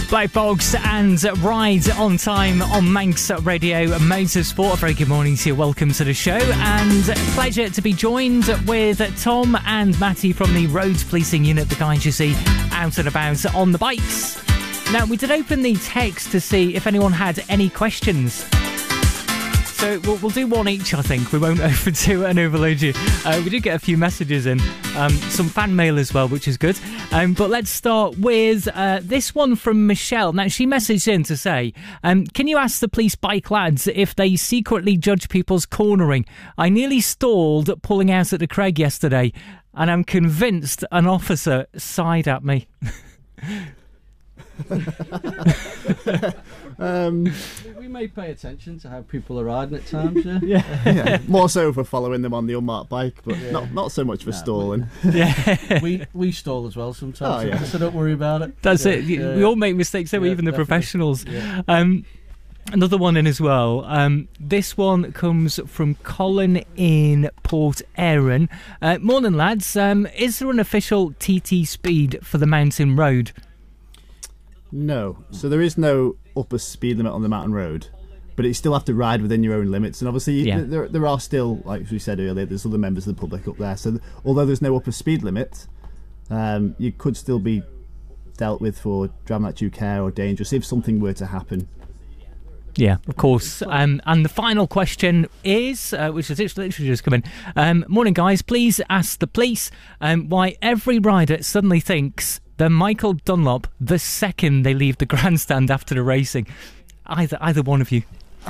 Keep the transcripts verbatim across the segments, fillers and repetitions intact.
Black Box and Ride on Time on Manx Radio Motorsport. A very good morning to you. Welcome to the show, and a pleasure to be joined with Tom and Matty from the Roads Policing Unit, the guys you see out and about on the bikes. Now, we did open the text to see if anyone had any questions. So we'll, we'll do one each, I think. We won't open two and overload you. Uh, we did get a few messages in, um, some fan mail as well, which is good. Um, but let's start with uh, this one from Michelle. Now, she messaged in to say, um, can you ask the police bike lads if they secretly judge people's cornering? I nearly stalled pulling out at the Craig yesterday, and I'm convinced an officer sighed at me. um, we may pay attention to how people are riding at times, yeah. yeah, yeah. More so for following them on the unmarked bike, but yeah. not not so much for no, stalling. We, yeah, we we stall as well sometimes, oh, yeah. so don't worry about it. That's yeah, it. Yeah, we all make mistakes, don't we? Yeah, even the definitely. professionals. Yeah. Um, another one in as well. Um, this one comes from Colin in Port Erin. Uh, morning, lads. Um, is there an official T T speed for the mountain road? No. So there is no upper speed limit on the mountain road, but you still have to ride within your own limits. And obviously, yeah. there there are still, like we said earlier, there's other members of the public up there. So th- although there's no upper speed limit, um, you could still be dealt with for driving like due care or dangerous if something were to happen. Yeah, of course. Um, and the final question is, uh, which has literally just come in. Um, morning, guys. Please ask the police um, why every rider suddenly thinks they're Michael Dunlop the second they leave the grandstand after the racing. Either either one of you.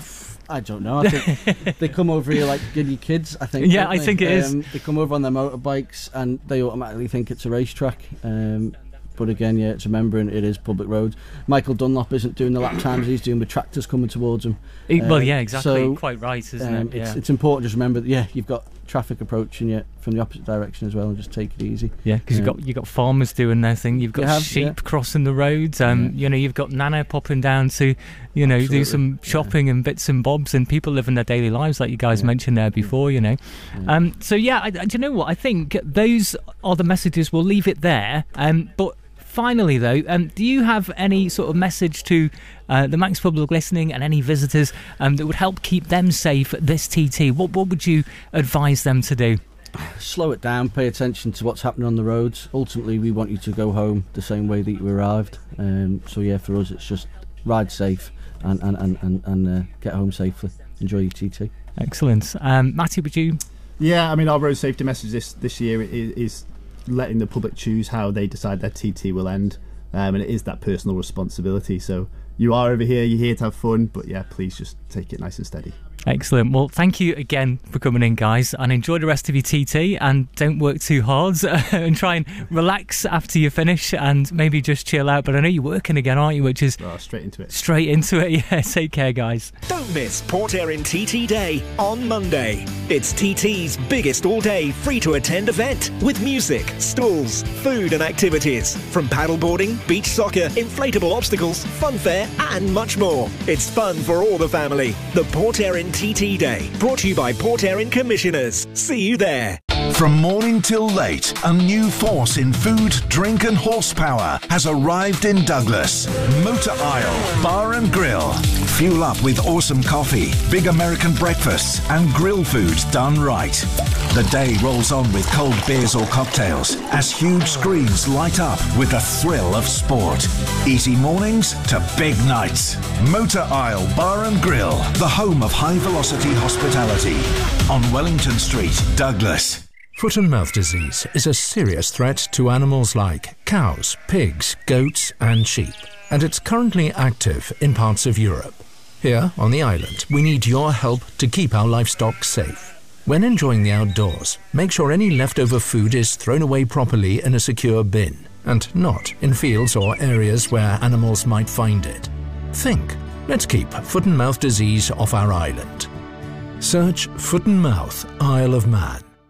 I don't know. I think they come over here like giddy kids, I think. Yeah, I they? think it um, is. They come over on their motorbikes and they automatically think it's a racetrack. Um, but again, yeah, it's remembering it is public roads. Michael Dunlop isn't doing the lap times he's doing with tractors coming towards him. It, well, um, yeah, exactly. So, Quite right, isn't um, it? Yeah. It's, it's important to just remember that, yeah, you've got traffic approaching you from the opposite direction as well, and just take it easy. Yeah, because um, you've got you've got farmers doing their thing. You've got you have, sheep yeah. crossing the roads. Um, yeah. You know, you've got Nana popping down to, you know, Absolutely. do some shopping yeah. and bits and bobs, and people living their daily lives, like you guys yeah. mentioned there before. You know, yeah. um, so yeah, I, I, do you know what? I think those are the messages. We'll leave it there. Um, but. Finally, though, um, do you have any sort of message to uh, the Manx public listening and any visitors um, that would help keep them safe at this T T? What, what would you advise them to do? Slow it down, pay attention to what's happening on the roads. Ultimately, we want you to go home the same way that you arrived. Um, so, yeah, for us, it's just ride safe and, and, and, and, and uh, get home safely. Enjoy your T T. Excellent. Um, Matty, would you? Yeah, I mean, our road safety message this, this year is... is letting the public choose how they decide their T T will end, um, and it is that personal responsibility. So you are over here, you're here to have fun, but yeah, please just take it nice and steady. Excellent. Well, thank you again for coming in, guys, and enjoy the rest of your T T, and don't work too hard and try and relax after you finish and maybe just chill out. But I know you're working again, aren't you? Which is oh, straight into it. Straight into it, yeah. Take care, guys. Don't miss Port Erin T T Day on Monday. It's T T's biggest all-day free-to-attend event with music, stalls, food and activities. From paddleboarding, beach soccer, inflatable obstacles, fun fair and much more. It's fun for all the family. The Port Erin T T Day, brought to you by Port Erin Commissioners. See you there. From morning till late, a new force in food, drink and horsepower has arrived in Douglas. Motor Isle Bar and Grill. Fuel up with awesome coffee, big American breakfasts and grill foods done right. The day rolls on with cold beers or cocktails as huge screens light up with the thrill of sport. Easy mornings to big nights. Motor Isle Bar and Grill, the home of high-velocity hospitality on Wellington Street, Douglas. Foot and mouth disease is a serious threat to animals like cows, pigs, goats and sheep, and it's currently active in parts of Europe. Here on the island, we need your help to keep our livestock safe. When enjoying the outdoors, make sure any leftover food is thrown away properly in a secure bin, and not in fields or areas where animals might find it. Think, let's keep foot and mouth disease off our island. Search Foot and Mouth Isle of Man.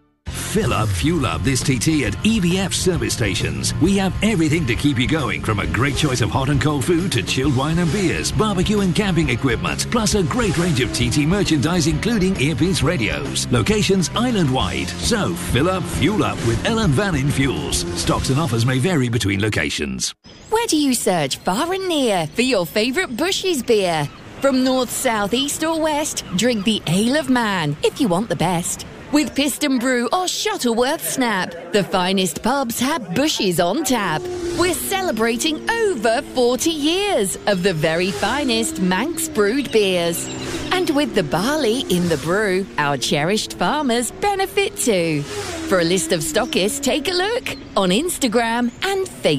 fill up, fuel up this T T at E V F service stations. We have everything to keep you going, from a great choice of hot and cold food to chilled wine and beers, barbecue and camping equipment, plus a great range of T T merchandise including earpiece radios. Locations island-wide. So fill up, fuel up with Ellen Van In Fuels. Stocks and offers may vary between locations. Where do you search far and near for your favourite Bushes beer? From north, south, east or west, drink the Ale of Man if you want the best. With Piston Brew or Shuttleworth Snap, the finest pubs have Bushes on tap. We're celebrating over forty years of the very finest Manx brewed beers. And with the barley in the brew, our cherished farmers benefit too. For a list of stockists, take a look on Instagram and Facebook.